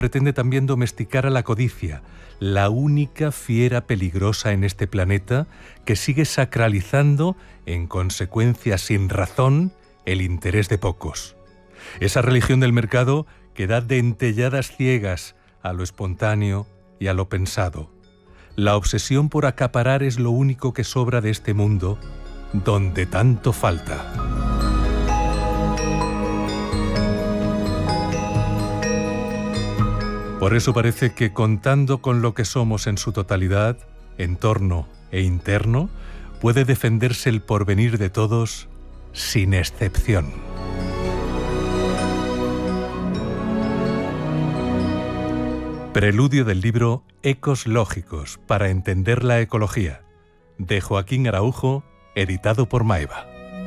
pretende también domesticar a la codicia, la única fiera peligrosa en este planeta que sigue sacralizando, en consecuencia sin razón, el interés de pocos. Esa religión del mercado que da dentelladas ciegas a lo espontáneo y a lo pensado. La obsesión por acaparar es lo único que sobra de este mundo, donde tanto falta. Por eso parece que contando con lo que somos en su totalidad, entorno e interno, puede defenderse el porvenir de todos sin excepción. Preludio del libro Ecos lógicos para entender la ecología, de Joaquín Araujo, editado por Maeva.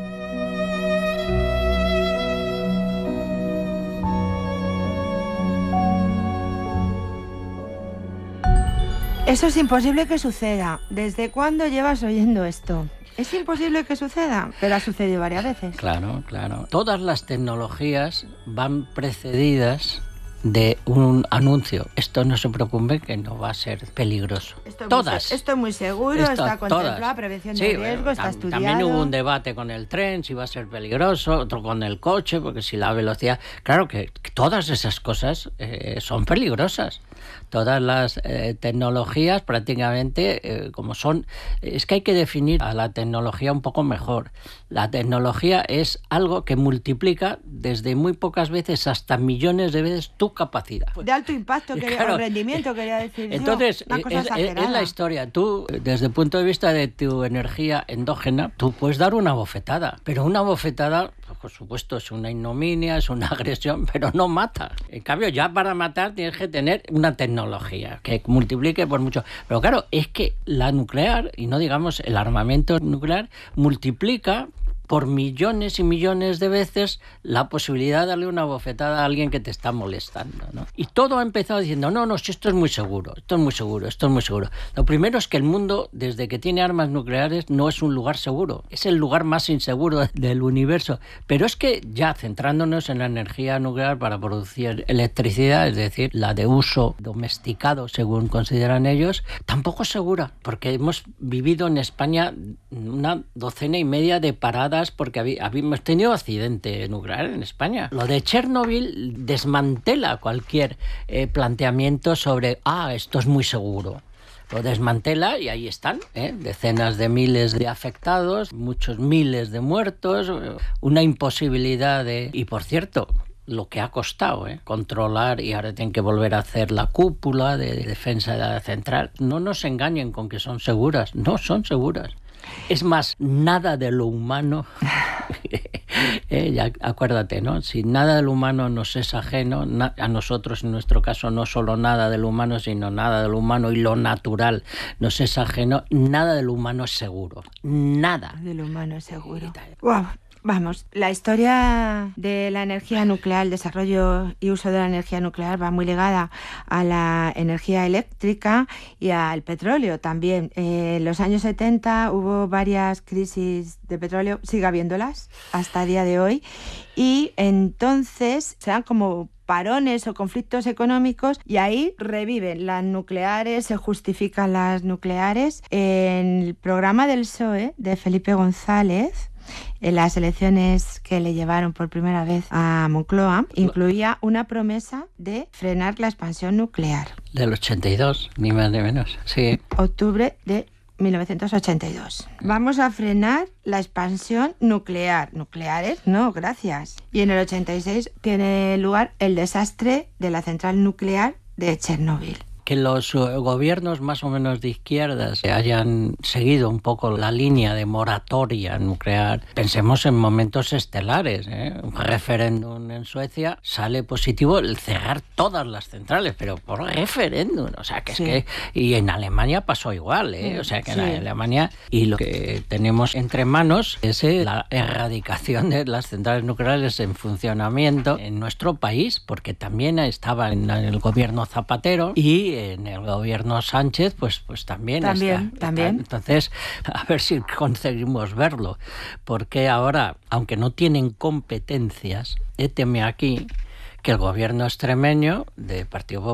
Eso es imposible que suceda. ¿Desde cuándo llevas oyendo esto? Es imposible que suceda, pero ha sucedido varias veces. Claro, claro. Todas las tecnologías van precedidas de un anuncio. Esto no se preocupe que no va a ser peligroso. Esto es muy seguro, está contemplado, prevención de riesgo, está estudiado. También hubo un debate con el tren, si va a ser peligroso, otro con el coche, porque si la velocidad... Claro que todas esas cosas son peligrosas. Todas las tecnologías prácticamente como son... Es que hay que definir a la tecnología un poco mejor. La tecnología es algo que multiplica desde muy pocas veces hasta millones de veces tu capacidad. De alto impacto, o rendimiento, quería decir. Entonces, es la historia. Tú, desde el punto de vista de tu energía endógena, tú puedes dar una bofetada, pero una bofetada, por supuesto, es una ignominia, es una agresión, pero no mata. En cambio, ya para matar tienes que tener una tecnología que multiplique por mucho. Pero claro, es que la nuclear, y no digamos el armamento nuclear, multiplica por millones y millones de veces la posibilidad de darle una bofetada a alguien que te está molestando, ¿no? Y todo ha empezado diciendo, no, si esto es muy seguro, esto es muy seguro, esto es muy seguro. Lo primero es que el mundo, desde que tiene armas nucleares, no es un lugar seguro. Es el lugar más inseguro del universo. Pero es que ya centrándonos en la energía nuclear para producir electricidad, es decir, la de uso domesticado, según consideran ellos, tampoco es segura, porque hemos vivido en España una docena y media de paradas porque habíamos tenido accidente nuclear en España. Lo de Chernobyl desmantela cualquier planteamiento sobre esto es muy seguro. Lo desmantela y ahí están, decenas de miles de afectados, muchos miles de muertos, una imposibilidad de... Y por cierto, lo que ha costado controlar, y ahora tienen que volver a hacer la cúpula de defensa de la central. No nos engañen con que son seguras, no son seguras. Es más, nada de lo humano, ya acuérdate, ¿no? Si nada de lo humano nos es ajeno, a nosotros en nuestro caso no solo nada de lo humano, sino nada de lo humano y lo natural nos es ajeno, nada de lo humano es seguro, nada. De lo humano es seguro. Wow. Vamos, la historia de la energía nuclear, el desarrollo y uso de la energía nuclear va muy ligada a la energía eléctrica y al petróleo también. En los años 70 hubo varias crisis de petróleo, sigue habiéndolas hasta el día de hoy, y entonces se dan como parones o conflictos económicos y ahí reviven las nucleares, se justifican las nucleares. En el programa del PSOE de Felipe González, en las elecciones que le llevaron por primera vez a Moncloa, incluía una promesa de frenar la expansión nuclear. Del 82, ni más ni menos, sí. Octubre de 1982. Vamos a frenar la expansión nuclear. Nucleares, no, gracias. Y en el 86 tiene lugar el desastre de la central nuclear de Chernobyl. Que los gobiernos más o menos de izquierdas hayan seguido un poco la línea de moratoria nuclear. Pensemos en momentos estelares, Un referéndum en Suecia sale positivo el cerrar todas las centrales, pero por referéndum. O sea, que sí. Es que... Y en Alemania pasó igual, O sea, que en Alemania... Y lo que tenemos entre manos es la erradicación de las centrales nucleares en funcionamiento en nuestro país, porque también estaba en el gobierno Zapatero y en el gobierno Sánchez pues también está. Entonces, a ver si conseguimos verlo, porque ahora, aunque no tienen competencias, héteme aquí que el gobierno extremeño de Partido